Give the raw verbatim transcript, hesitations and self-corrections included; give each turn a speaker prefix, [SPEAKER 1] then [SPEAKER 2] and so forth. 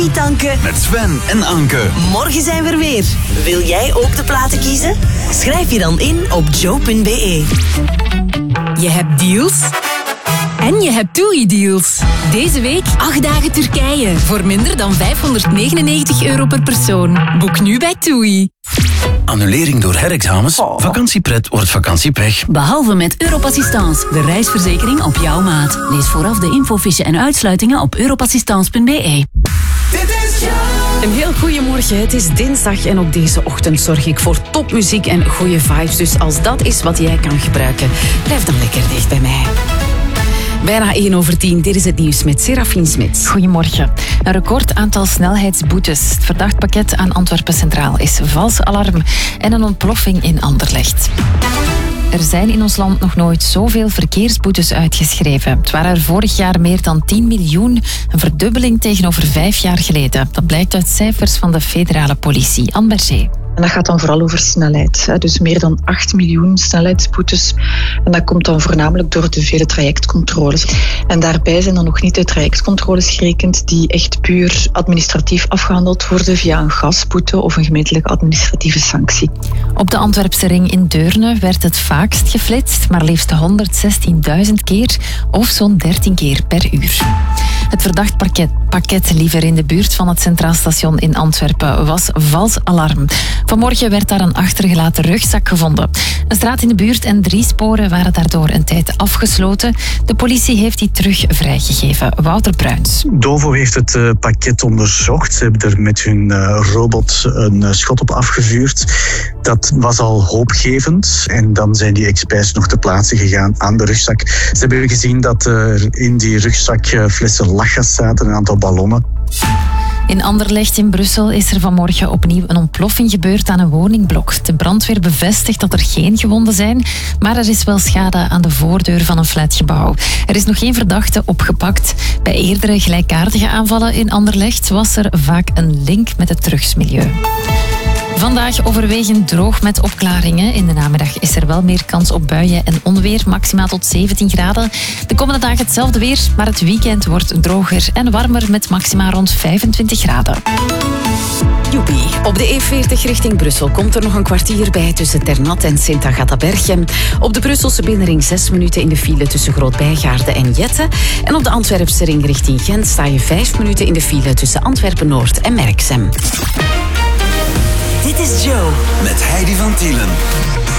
[SPEAKER 1] Tanken
[SPEAKER 2] met Sven en Anke.
[SPEAKER 1] Morgen zijn we er weer. Wil jij ook de platen kiezen? Schrijf je dan in op joe punt b e.
[SPEAKER 3] Je hebt deals en je hebt TUI-deals. Deze week acht dagen Turkije voor minder dan vijfhonderdnegenennegentig euro per persoon. Boek nu bij TUI.
[SPEAKER 2] Annulering door herexamens? Oh. Vakantiepret wordt vakantiepech.
[SPEAKER 3] Behalve met Europassistance, de reisverzekering op jouw maat. Lees vooraf de infofiche en uitsluitingen op europassistance punt b e.
[SPEAKER 4] Een heel goeiemorgen, het is dinsdag en op deze ochtend zorg ik voor topmuziek en goede vibes. Dus als dat is wat jij kan gebruiken, blijf dan lekker dicht bij mij. Bijna één over tien, dit is het nieuws met Serafine Smits.
[SPEAKER 5] Goedemorgen. Een record aantal snelheidsboetes. Het verdacht pakket aan Antwerpen Centraal is vals alarm en een ontploffing in Anderlecht. Er zijn in ons land nog nooit zoveel verkeersboetes uitgeschreven. Het waren er vorig jaar meer dan tien miljoen, een verdubbeling tegenover vijf jaar geleden. Dat blijkt uit cijfers van de federale politie. Anne Berger.
[SPEAKER 6] En dat gaat dan vooral over snelheid. Dus meer dan acht miljoen snelheidsboetes. En dat komt dan voornamelijk door de vele trajectcontroles. En daarbij zijn dan nog niet de trajectcontroles gerekend die echt puur administratief afgehandeld worden via een gasboete of een gemeentelijke administratieve sanctie.
[SPEAKER 5] Op de Antwerpse ring in Deurne werd het vaakst geflitst, maar liefst honderdzestienduizend keer of zo'n dertien keer per uur. Het verdacht pakket, pakket liever in de buurt van het Centraal Station in Antwerpen was vals alarm. Vanmorgen werd daar een achtergelaten rugzak gevonden. Een straat in de buurt en drie sporen waren daardoor een tijd afgesloten. De politie heeft die terug vrijgegeven. Wouter Bruins.
[SPEAKER 7] Dovo heeft het uh, pakket onderzocht. Ze hebben er met hun uh, robot een uh, schot op afgevuurd. Dat was al hoopgevend. En dan zijn die experts nog ter plaatse gegaan aan de rugzak. Ze hebben gezien dat er in die rugzak uh, flessen lachgas zaten, een aantal ballonnen.
[SPEAKER 5] In Anderlecht in Brussel is er vanmorgen opnieuw een ontploffing gebeurd aan een woningblok. De brandweer bevestigt dat er geen gewonden zijn, maar er is wel schade aan de voordeur van een flatgebouw. Er is nog geen verdachte opgepakt. Bij eerdere gelijkaardige aanvallen in Anderlecht was er vaak een link met het drugsmilieu. Vandaag overwegend droog met opklaringen. In de namiddag is er wel meer kans op buien en onweer, maximaal tot zeventien graden. De komende dagen hetzelfde weer, maar het weekend wordt droger en warmer met maxima rond vijfentwintig graden.
[SPEAKER 4] Joepie. Op de E veertig richting Brussel komt er nog een kwartier bij tussen Ternat en Sint-Agatha-Berchem. Op de Brusselse binnenring zes minuten in de file tussen Groot-Bijgaarde en Jette. En op de Antwerpse ring richting Gent sta je vijf minuten in de file tussen Antwerpen-Noord en Merksem.
[SPEAKER 1] Dit is Joe.
[SPEAKER 2] Met Heidi van Tielen.